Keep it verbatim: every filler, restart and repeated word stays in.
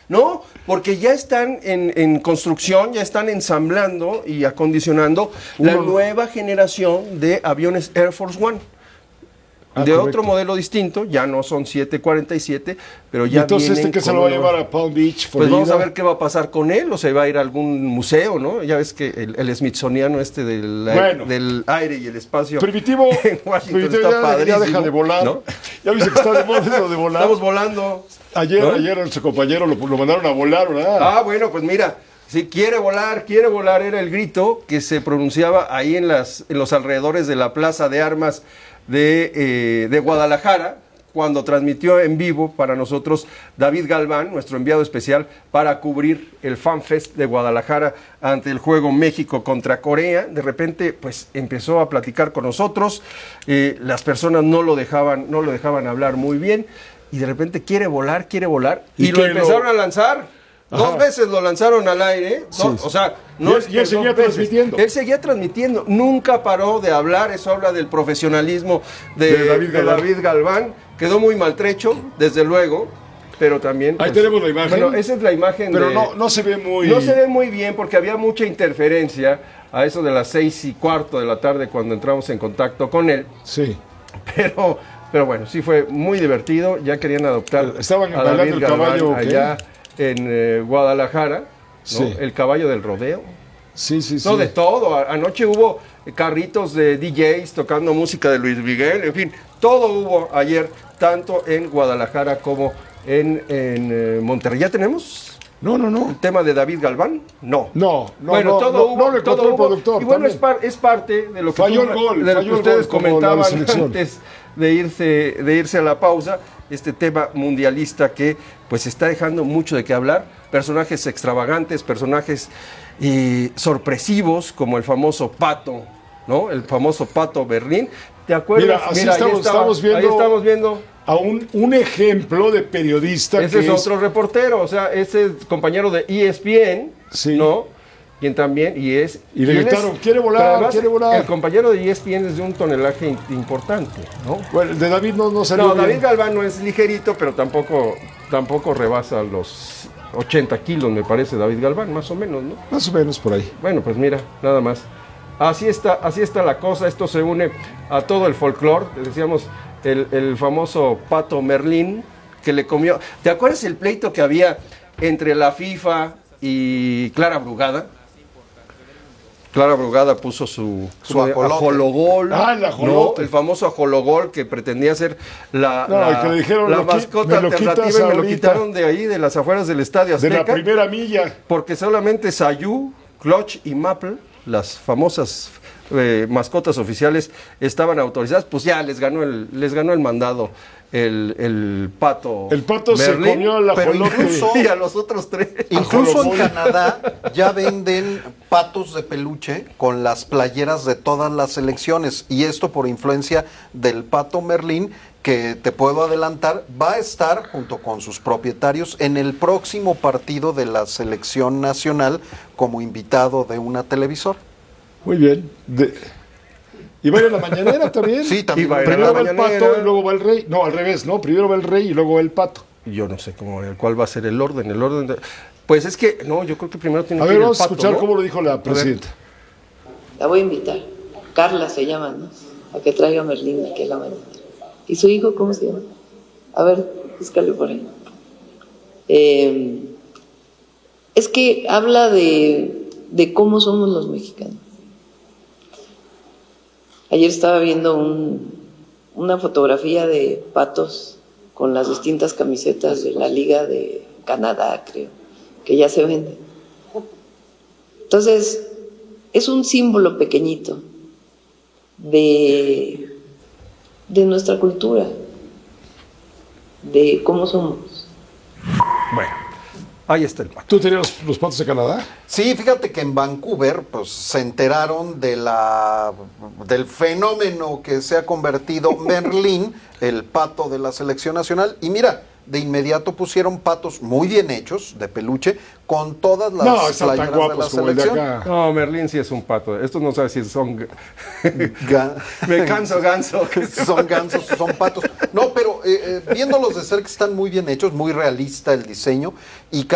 No, porque ya están en, en construcción, ya están ensamblando y acondicionando la Uno- nueva generación de aviones Air Force One. Ah, de correcto. otro modelo distinto, ya no son siete cuarenta y siete, pero Y ya entonces vienen este que se con lo va a unos- llevar a Palm Beach, Pues vamos a Florida. ver qué va a pasar con él, o se va a ir a algún museo, ¿no? Ya ves que el, el Smithsoniano este del, aire- Bueno. del aire y el espacio Primitivo, en Washington Primitivo, está ya, ya padrísimo, deja de volar. ¿no? Ya viste que está de moda eso de volar. Estamos volando. Ayer, ¿no? ayer su compañero lo, lo mandaron a volar, ¿verdad? Ah, bueno, pues mira, si quiere volar, quiere volar, era el grito que se pronunciaba ahí en, las, en los alrededores de la Plaza de Armas de, eh, de Guadalajara, cuando transmitió en vivo para nosotros David Galván, nuestro enviado especial, para cubrir el FanFest de Guadalajara ante el juego México contra Corea. De repente, pues empezó a platicar con nosotros, eh, las personas no lo dejaban, no lo dejaban hablar muy bien, y de repente quiere volar, quiere volar, y, Y lo que empezaron lo- a lanzar. Ajá. Dos veces lo lanzaron al aire, ¿no? Sí. O sea, no Y él- es y que él seguía dos veces. transmitiendo. Él seguía transmitiendo, nunca paró de hablar, eso habla del profesionalismo de, De David de Galván. David Galván. Quedó muy maltrecho, desde luego, pero también... Ahí tenemos la imagen. Bueno, esa es la imagen Pero de... no, no se ve muy... No se ve muy bien porque había mucha interferencia a eso de las seis y cuarto de la tarde cuando entramos en contacto con él, Sí. pero... Pero bueno, sí fue muy divertido, ya querían adoptar Estaban a bailando David el Galván caballo, ¿o qué? allá en eh, Guadalajara, ¿no? Sí. El caballo del rodeo. Sí, sí, sí. No, de todo. A- Anoche hubo carritos de D Js tocando música de Luis Miguel, en fin, todo hubo ayer, tanto en Guadalajara como en, en eh, Monterrey. ¿Ya tenemos No, no, no. el tema de David Galván? No. No, no, bueno, no, todo no, hubo, no lo todo encontró el hubo. productor Y bueno, también. es, par- es parte de lo que, Falló tú- el gol, de lo falló que el ustedes gol como la de comentaban selección. antes de irse, de irse a la pausa. Este tema mundialista que pues está dejando mucho de qué hablar, personajes extravagantes, personajes eh, sorpresivos como el famoso Pato, ¿no? El famoso Pato Berlín. ¿Te acuerdas? Mira, así ahí estamos- estaba, estamos viendo- ahí estamos viendo. A un, un ejemplo de periodista Ese que es otro reportero, o sea, ese es compañero de E S P N, Sí. ¿no? Quien también, y es... Y le él gritaron, es- "Quiere volar, pero además, quiere volar". El compañero de E S P N es de un tonelaje in- importante, ¿no? Bueno, el de David no, no salió No, bien. David Galván no es ligerito, pero tampoco, tampoco rebasa los ochenta kilos, me parece, David Galván, más o menos, ¿no? Más o menos por ahí. Bueno, pues mira, nada más. Así está, así está la cosa, esto se une a todo el folclore, decíamos, el, el famoso Pato Merlín, que le comió... ¿Te acuerdas el pleito que había entre la FIFA y Clara Brugada? Clara Brugada puso su, Su ¿cómo se llama? ajolote. ajologol, Ah, el ajolote. ¿no? El famoso ajologol que pretendía ser la, No, la, el que le dijeron, la "Lo qui- mascota me lo quitas alternativa y me lo ahorita". quitaron de ahí, de las afueras del Estadio De Azteca. la primera milla. Porque solamente Sayú, Clutch y Maple, las famosas eh, mascotas oficiales, estaban autorizadas, pues ya les ganó el, les ganó el mandado el, el pato. El pato se Merlín, comió al pero ajolote. incluso- y a los otros tres. Incluso en Ajologol. Canadá ya venden patos de peluche con las playeras de todas las selecciones y esto por influencia del Pato Merlín, que te puedo adelantar va a estar junto con sus propietarios en el próximo partido de la selección nacional como invitado de una televisora. Muy bien. De... ¿Y va a ir a la mañanera también? Sí, también. Y va a ir a Primero la va el mañanera. pato y luego va el rey. No, al revés, ¿no? Primero va el rey y luego va el pato. Yo no sé cómo, cuál va a ser el orden, el orden. de- Pues es que, no, yo creo que primero tiene A que ver, ir el vamos a pato, escuchar ¿no? cómo lo dijo la ver. presidenta. La voy a invitar. Carla se llama, ¿no? A que traiga a Merlín aquí a la mañana. ¿Y su hijo cómo se llama? A ver, búscale por ahí. Eh, es que habla de, de cómo somos los mexicanos. Ayer estaba viendo un, una fotografía de patos con las distintas camisetas de la Liga de Canadá, creo, que ya se venden. Entonces, es un símbolo pequeñito de, de nuestra cultura, de cómo somos. Bueno, ahí está el pato. ¿Tú tenías los, los patos de Canadá? Sí, fíjate que en Vancouver pues se enteraron de la del fenómeno que se ha convertido Merlín, el pato de la selección nacional, y mira, de inmediato pusieron patos muy bien hechos, de peluche, con todas las No, están tan playeras de la guapos como el de selección. acá. No, Merlín sí es un pato. Estos no sabes si son... Ga- Me canso, ganso. son gansos, son patos. No, pero eh, eh, viéndolos de cerca están muy bien hechos, muy realista el diseño y